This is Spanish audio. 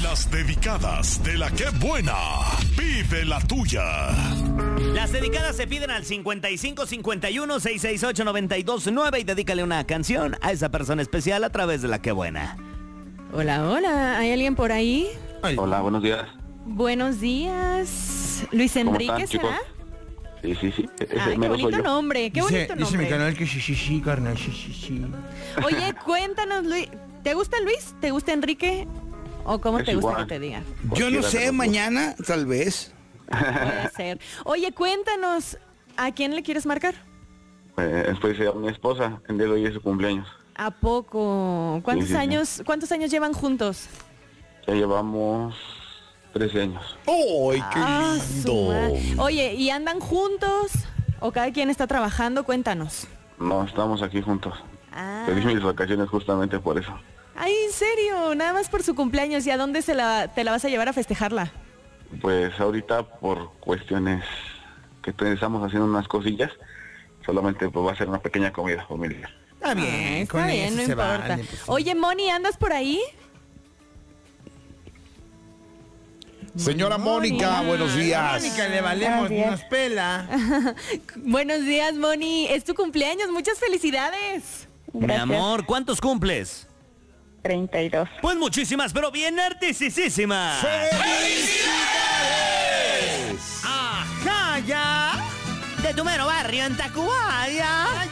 Las dedicadas de la que buena. Pide la tuya. Las dedicadas se piden al 5551-668-929 y dedícale una canción a esa persona especial a través de la que buena. Hola, hola, ¿hay alguien por ahí? Hola, buenos días. Buenos días. ¿Luis ¿Cómo Enrique están, chicos? será? Sí. Ay, qué bonito nombre, qué bonito nombre. Dice mi canal que sí, carnal, sí. Oye, cuéntanos, Luis. ¿Te gusta Luis? ¿Te gusta Enrique? ¿O cómo Es te gusta igual. que te diga? Yo no Cualquiera de sé, los dos. mañana, tal vez. Puede ser. Oye, cuéntanos, ¿a quién le quieres marcar? Pues a mi esposa, el día de hoy es su cumpleaños. ¿A poco? ¿Cuántos Sí. años llevan juntos? Ya llevamos 13 años. ¡Ay, qué su madre. lindo! Oye, ¿y andan juntos? ¿O cada quien está trabajando? Cuéntanos. No, estamos aquí juntos. Ah. Pedí mis vacaciones justamente por eso. Ay, ¿en serio? Nada más por su cumpleaños. ¿Y a dónde te la vas a llevar a festejarla? Pues ahorita por cuestiones que estamos haciendo unas cosillas, solamente pues va a ser una pequeña comida familiar. Está bien, con Está bien, eso no se importa. vale, pues, sí. Oye, Moni, ¿andas por ahí? Señora Mónica, buenos días. Mónica, le valemos, nos pela. Buenos días, Moni. Es tu cumpleaños. Muchas felicidades. Mi amor, ¿cuántos cumples? 32. Pues muchísimas, pero bien artisísimas. ¡Ajá, ya! De tu mero barrio en Tacubaya.